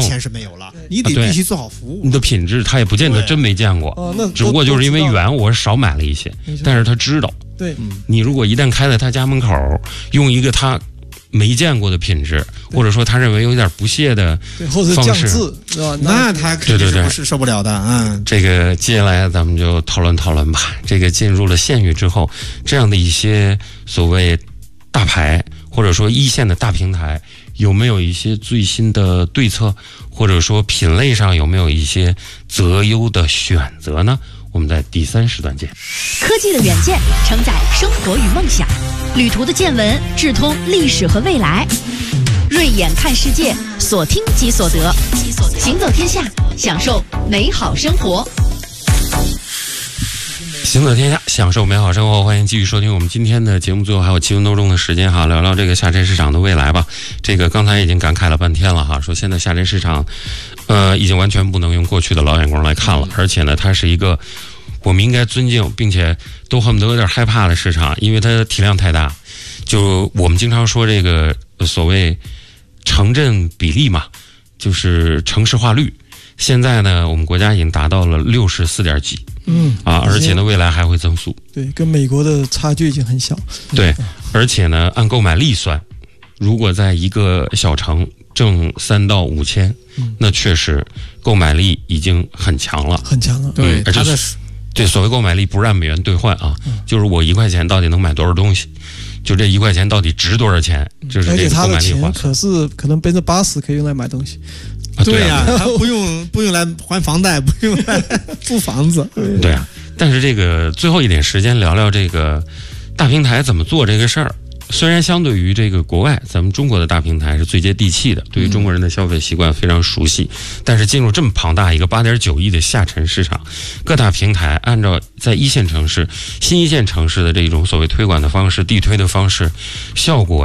钱是没有了，你得必须做好服务。 你的品质他也不见得真没见过，只不过就是因为远我少买了一些，但是他知道。 对， 你如果一旦开在他家门口，用一个他没见过的品质，或者说他认为有点不屑的或者降质，是吧？ 那他肯定是受不了的啊。 这个接下来咱们就讨论讨论吧。这个进入了县域之后，这样的一些所谓大牌或者说一线的大平台，有没有一些最新的对策，或者说品类上有没有一些择优的选择呢？我们在第3时段见。 科技的远见承载生活与梦想，旅途的见闻智通历史和未来。锐眼看世界，所听即所得，行走天下，享受美好生活。 行走天下，享受美好生活，欢迎继续收听我们今天的节目。最后还有7分多钟的时间哈，聊聊这个下沉市场的未来吧。这个刚才已经感慨了半天了哈，说现在下沉市场已经完全不能用过去的老眼光来看了，而且呢它是一个我们应该尊敬并且都恨不得有点害怕的市场，因为它体量太大。就我们经常说这个所谓城镇比例嘛，就是城市化率，现在呢我们国家已经达到了64.几，而且呢未来还会增速。 对，跟美国的差距已经很小。 对，而且呢按购买力算，如果在一个小城挣3到5千，那确实购买力已经很强了， 很强了。 对， 而且对，所谓购买力不是按美元兑换啊，就是我1块钱到底能买多少东西，就这1块钱到底值多少钱，就是这个购买力划算。 可是可能80%可以用来买东西。 对呀，他不用来还房贷，不用来租房子。 对啊，但是这个最后一点时间聊聊这个大平台怎么做这个事儿。虽然相对于这个国外，咱们中国的大平台是最接地气的，对于中国人的消费习惯非常熟悉，但是进入这么庞大一个8.9亿的下沉市场，各大平台按照在1线城市、新1线城市的这种所谓推广的方式、地推的方式，效果